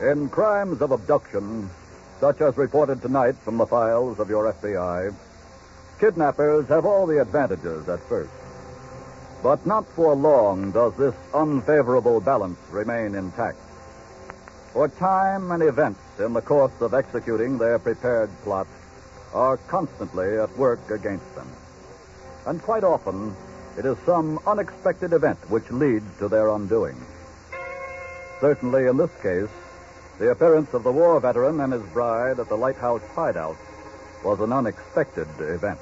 In crimes of abduction, such as reported tonight from the files of your FBI, kidnappers have all the advantages at first. But not for long does this unfavorable balance remain intact. For time and events in the course of executing their prepared plot are constantly at work against them. And quite often, it is some unexpected event which leads to their undoing. Certainly in this case, the appearance of the war veteran and his bride at the lighthouse hideout was an unexpected event.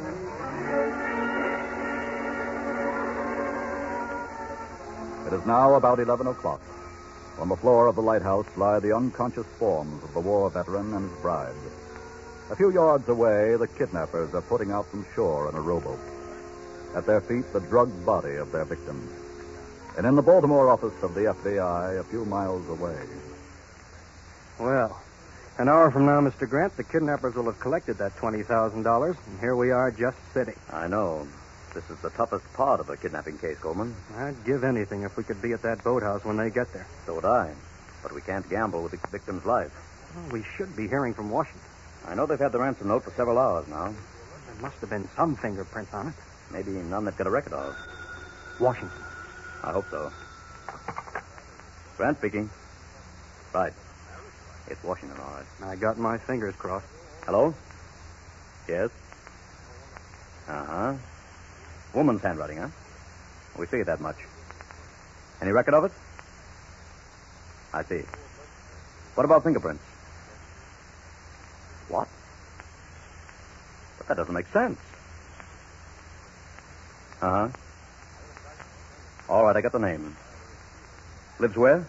It is now about 11 o'clock. On the floor of the lighthouse lie the unconscious forms of the war veteran and his bride. A few yards away, the kidnappers are putting out from shore in a rowboat. At their feet, the drugged body of their victim. And in the Baltimore office of the FBI, a few miles away. Well, an hour from now, Mr. Grant, the kidnappers will have collected that $20,000, and here we are just sitting. I know. This is the toughest part of the kidnapping case, Coleman. I'd give anything if we could be at that boathouse when they get there. So would I. But we can't gamble with the victim's life. Well, we should be hearing from Washington. I know they've had the ransom note for several hours now. There must have been some fingerprints on it. Maybe none they've got a record of. Washington. I hope so. Grant speaking. Right. It's Washington, all right. I got my fingers crossed. Hello? Yes? Uh-huh. Woman's handwriting, huh? We figured that much. Any record of it? I see. What about fingerprints? What? But that doesn't make sense. Uh-huh. All right, I got the name. Lives where?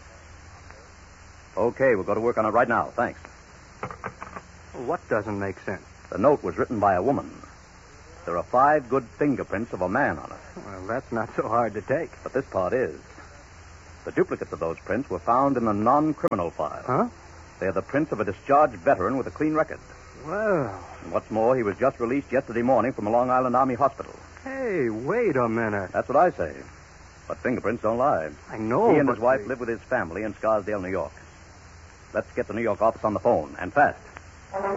Okay, we'll go to work on it right now. Thanks. What doesn't make sense? The note was written by a woman. There are 5 good fingerprints of a man on it. Well, that's not so hard to take. But this part is. The duplicates of those prints were found in the non-criminal file. Huh? They are the prints of a discharged veteran with a clean record. Well. And what's more, he was just released yesterday morning from a Long Island Army hospital. Hey, wait a minute. That's what I say. But fingerprints don't lie. I know, He and his wife live with his family in Scarsdale, New York. Let's get the New York office on the phone, and fast.